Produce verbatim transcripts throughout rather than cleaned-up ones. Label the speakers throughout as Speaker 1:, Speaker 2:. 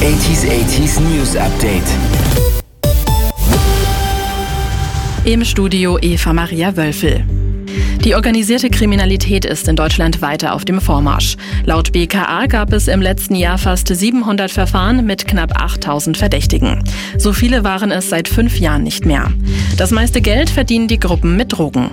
Speaker 1: achtziger achtziger News Update.
Speaker 2: Im Studio Eva Maria Wölfel. Die organisierte Kriminalität ist in Deutschland weiter auf dem Vormarsch. Laut B K A gab es im letzten Jahr fast siebenhundert Verfahren mit knapp achttausend Verdächtigen. So viele waren es seit fünf Jahren nicht mehr. Das meiste Geld verdienen die Gruppen mit Drogen.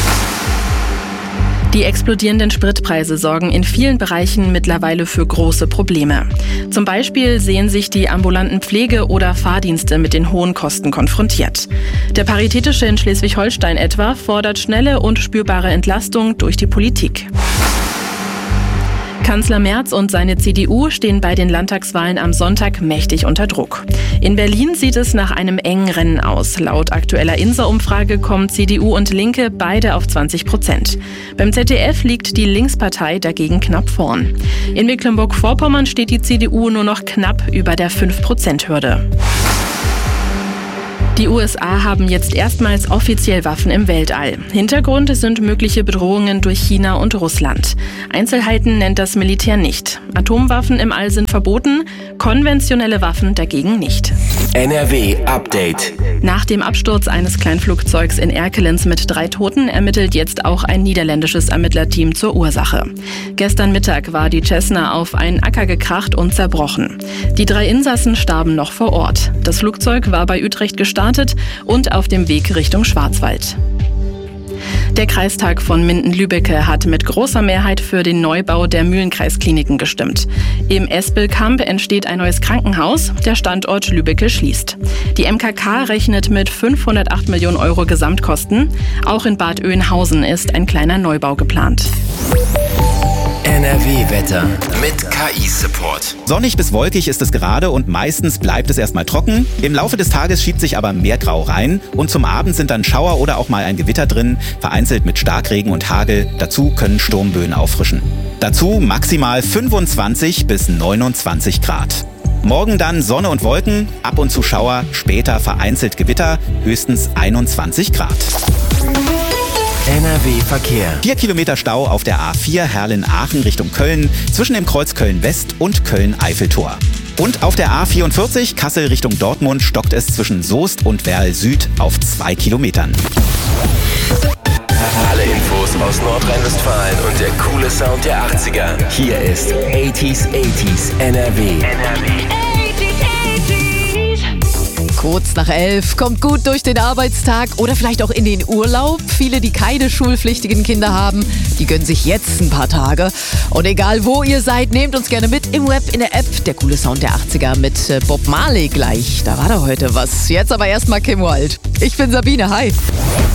Speaker 2: Die explodierenden Spritpreise sorgen in vielen Bereichen mittlerweile für große Probleme. Zum Beispiel sehen sich die ambulanten Pflege- oder Fahrdienste mit den hohen Kosten konfrontiert. Der Paritätische in Schleswig-Holstein etwa fordert schnelle und spürbare Entlastung durch die Politik. Kanzler Merz und seine C D U stehen bei den Landtagswahlen am Sonntag mächtig unter Druck. In Berlin sieht es nach einem engen Rennen aus. Laut aktueller Insa-Umfrage kommen C D U und Linke beide auf zwanzig Prozent. Beim Z D F liegt die Linkspartei dagegen knapp vorn. In Mecklenburg-Vorpommern steht die C D U nur noch knapp über der fünf Prozent Hürde. Die U S A haben jetzt erstmals offiziell Waffen im Weltall. Hintergrund sind mögliche Bedrohungen durch China und Russland. Einzelheiten nennt das Militär nicht. Atomwaffen im All sind verboten, konventionelle Waffen dagegen nicht.
Speaker 1: N R W Update.
Speaker 2: Nach dem Absturz eines Kleinflugzeugs in Erkelenz mit drei Toten ermittelt jetzt auch ein niederländisches Ermittlerteam zur Ursache. Gestern Mittag war die Cessna auf einen Acker gekracht und zerbrochen. Die drei Insassen starben noch vor Ort. Das Flugzeug war bei Utrecht gestartet und auf dem Weg Richtung Schwarzwald. Der Kreistag von Minden-Lübbecke hat mit großer Mehrheit für den Neubau der Mühlenkreiskliniken gestimmt. Im Espelkamp entsteht ein neues Krankenhaus, der Standort Lübbecke schließt. Die M K K rechnet mit fünfhundertacht Millionen Euro Gesamtkosten. Auch in Bad Oeynhausen ist ein kleiner Neubau geplant.
Speaker 1: N R W-Wetter mit K I-Support.
Speaker 3: Sonnig bis wolkig ist es gerade und meistens bleibt es erstmal trocken. Im Laufe des Tages schiebt sich aber mehr Grau rein und zum Abend sind dann Schauer oder auch mal ein Gewitter drin, vereinzelt mit Starkregen und Hagel. Dazu können Sturmböen auffrischen. Dazu maximal fünfundzwanzig bis neunundzwanzig Grad. Morgen dann Sonne und Wolken, ab und zu Schauer, später vereinzelt Gewitter, höchstens einundzwanzig Grad.
Speaker 1: N R W-Verkehr.
Speaker 3: Vier Kilometer Stau auf der A vier Herrlen-Aachen Richtung Köln, zwischen dem Kreuz Köln-West und Köln-Eiffeltor. Und auf der A vierundvierzig Kassel Richtung Dortmund stockt es zwischen Soest und Werl Süd auf zwei Kilometern.
Speaker 1: Alle Infos aus Nordrhein-Westfalen und der coole Sound der achtziger. Hier ist achtziger achtziger N R W. N R W.
Speaker 4: Kurz nach elf, kommt gut durch den Arbeitstag oder vielleicht auch in den Urlaub. Viele, die keine schulpflichtigen Kinder haben, die gönnen sich jetzt ein paar Tage. Und egal wo ihr seid, nehmt uns gerne mit im Web, in der App. Der coole Sound der achtziger mit Bob Marley gleich. Da war doch heute was. Jetzt aber erstmal Kim Wilde. Ich bin Sabine, hi.